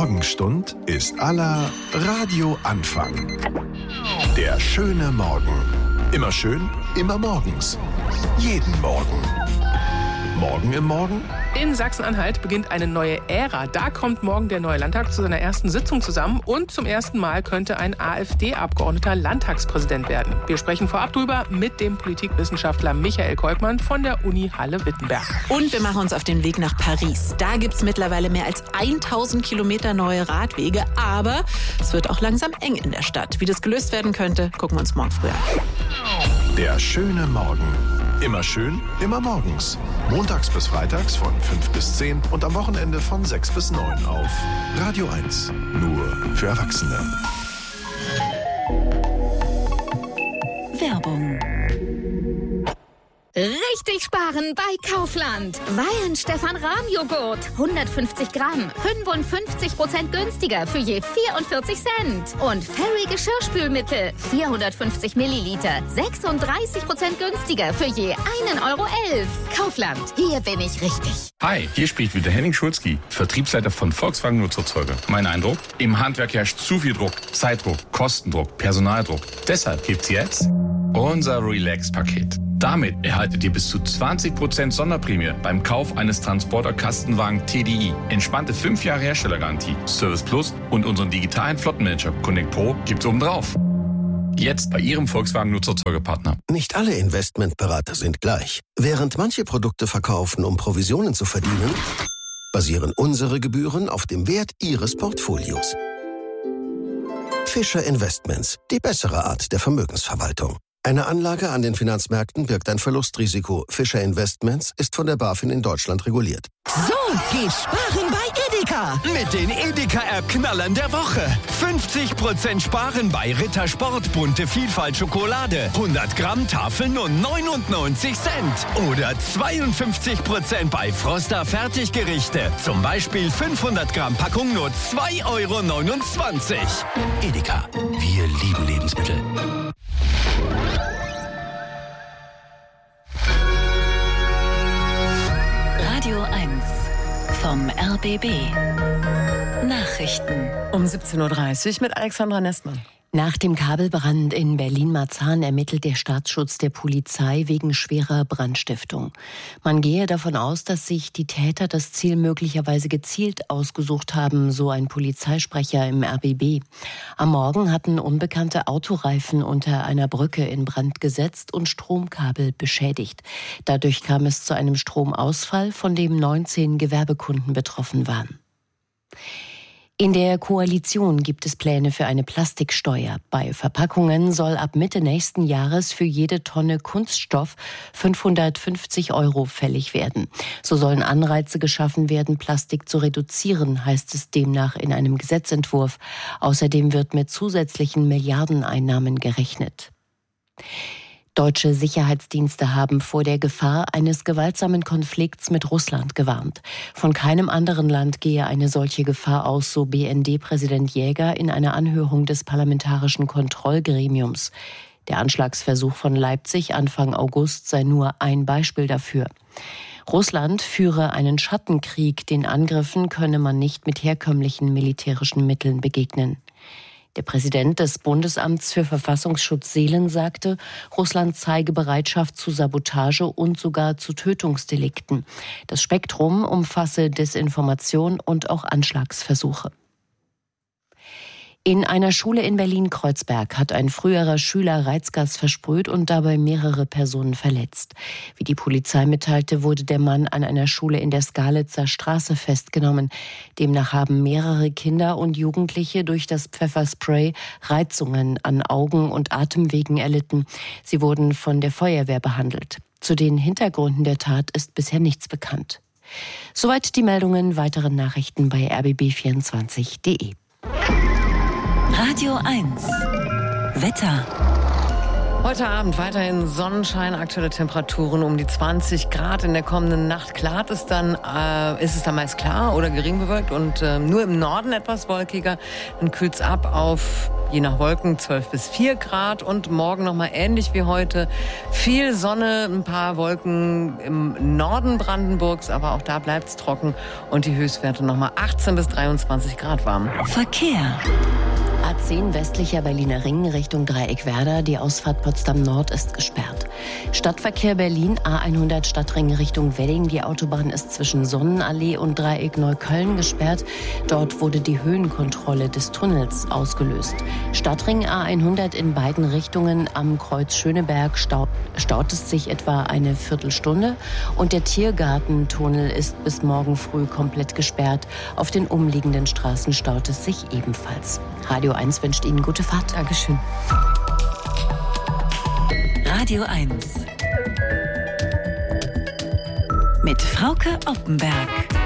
Morgenstund ist aller Radio Anfang. Der schöne Morgen. Immer schön, immer morgens. Jeden Morgen. Morgen im Morgen? In Sachsen-Anhalt beginnt eine neue Ära. Da kommt morgen der neue Landtag zu seiner ersten Sitzung zusammen. Und zum ersten Mal könnte ein AfD-Abgeordneter Landtagspräsident werden. Wir sprechen vorab drüber mit dem Politikwissenschaftler Michael Kolkmann von der Uni Halle-Wittenberg. Und wir machen uns auf den Weg nach Paris. Da gibt es mittlerweile mehr als 1000 Kilometer neue Radwege. Aber es wird auch langsam eng in der Stadt. Wie das gelöst werden könnte, gucken wir uns morgen früh an. Der schöne Morgen. Immer schön, immer morgens. Montags bis freitags von 5 bis 10 und am Wochenende von 6 bis 9 auf Radio 1. Nur für Erwachsene. Werbung. Richtig sparen bei Kaufland. Weihenstephan-Rahm-Joghurt. 150 Gramm. 55% günstiger für je 44 Cent. Und Fairy Geschirrspülmittel. 450 Milliliter. 36% günstiger für je 1,11 Euro. Kaufland. Hier bin ich richtig. Hi, hier spricht wieder Henning Schulzki, Vertriebsleiter von Volkswagen Nutzerzeuger. Mein Eindruck? Im Handwerk herrscht zu viel Druck. Zeitdruck, Kostendruck, Personaldruck. Deshalb gibt's jetzt unser Relax-Paket. Damit erhaltet ihr bis zu 20% Sonderprämie beim Kauf eines Transporter-Kastenwagen TDI. Entspannte 5 Jahre Herstellergarantie, Service Plus und unseren digitalen Flottenmanager Connect Pro gibt's obendrauf. Jetzt bei Ihrem Volkswagen Nutzerzeugerpartner. Nicht alle Investmentberater sind gleich. Während manche Produkte verkaufen, um Provisionen zu verdienen, basieren unsere Gebühren auf dem Wert Ihres Portfolios. Fischer Investments, die bessere Art der Vermögensverwaltung. Eine Anlage an den Finanzmärkten birgt ein Verlustrisiko. Fischer Investments ist von der BaFin in Deutschland reguliert. So geht Sparen bei Edeka. Mit den Edeka-App-Knallern der Woche. 50% Sparen bei Ritter Sport bunte Vielfalt Schokolade. 100 Gramm Tafel nur 99 Cent. Oder 52% bei Froster Fertiggerichte. Zum Beispiel 500 Gramm Packung nur 2,29 Euro. Edeka, wir lieben Lebensmittel. Radio 1 vom RBB. Nachrichten. Um 17.30 Uhr mit Alexandra Nessmann. Nach dem Kabelbrand in Berlin-Marzahn ermittelt der Staatsschutz der Polizei wegen schwerer Brandstiftung. Man gehe davon aus, dass sich die Täter das Ziel möglicherweise gezielt ausgesucht haben, so ein Polizeisprecher im RBB. Am Morgen hatten unbekannte Autoreifen unter einer Brücke in Brand gesetzt und Stromkabel beschädigt. Dadurch kam es zu einem Stromausfall, von dem 19 Gewerbekunden betroffen waren. In der Koalition gibt es Pläne für eine Plastiksteuer. Bei Verpackungen soll ab Mitte nächsten Jahres für jede Tonne Kunststoff 550 € fällig werden. So sollen Anreize geschaffen werden, Plastik zu reduzieren, heißt es demnach in einem Gesetzentwurf. Außerdem wird mit zusätzlichen Milliardeneinnahmen gerechnet. Deutsche Sicherheitsdienste haben vor der Gefahr eines gewaltsamen Konflikts mit Russland gewarnt. Von keinem anderen Land gehe eine solche Gefahr aus, so BND-Präsident Jäger in einer Anhörung des Parlamentarischen Kontrollgremiums. Der Anschlagsversuch von Leipzig Anfang August sei nur ein Beispiel dafür. Russland führe einen Schattenkrieg, den Angriffen könne man nicht mit herkömmlichen militärischen Mitteln begegnen. Der Präsident des Bundesamts für Verfassungsschutz Seelen sagte, Russland zeige Bereitschaft zu Sabotage und sogar zu Tötungsdelikten. Das Spektrum umfasse Desinformation und auch Anschlagsversuche. In einer Schule in Berlin-Kreuzberg hat ein früherer Schüler Reizgas versprüht und dabei mehrere Personen verletzt. Wie die Polizei mitteilte, wurde der Mann an einer Schule in der Skalitzer Straße festgenommen. Demnach haben mehrere Kinder und Jugendliche durch das Pfefferspray Reizungen an Augen und Atemwegen erlitten. Sie wurden von der Feuerwehr behandelt. Zu den Hintergründen der Tat ist bisher nichts bekannt. Soweit die Meldungen. Weitere Nachrichten bei rbb24.de. Radio 1 Wetter. Heute Abend weiterhin Sonnenschein, aktuelle Temperaturen um die 20 Grad. In der kommenden Nacht klart es dann, ist es dann meist klar oder gering bewölkt und nur im Norden etwas wolkiger. Dann kühlt es ab auf, je nach Wolken, 12 bis 4 Grad. Und morgen nochmal ähnlich wie heute. Viel Sonne, ein paar Wolken im Norden Brandenburgs, aber auch da bleibt es trocken. Und die Höchstwerte nochmal 18 bis 23 Grad warm. Verkehr. A10 westlicher Berliner Ring Richtung Dreieckwerder. Die Ausfahrt Potsdam Nord ist gesperrt. Stadtverkehr Berlin A100 Stadtring Richtung Wedding. Die Autobahn ist zwischen Sonnenallee und Dreieck Neukölln gesperrt. Dort wurde die Höhenkontrolle des Tunnels ausgelöst. Stadtring A100 in beiden Richtungen am Kreuz Schöneberg staut es sich etwa eine Viertelstunde. Und der Tiergartentunnel ist bis morgen früh komplett gesperrt. Auf den umliegenden Straßen staut es sich ebenfalls. Radio 1 wünscht Ihnen gute Fahrt. Dankeschön. Radio 1 mit Frauke Oppenberg.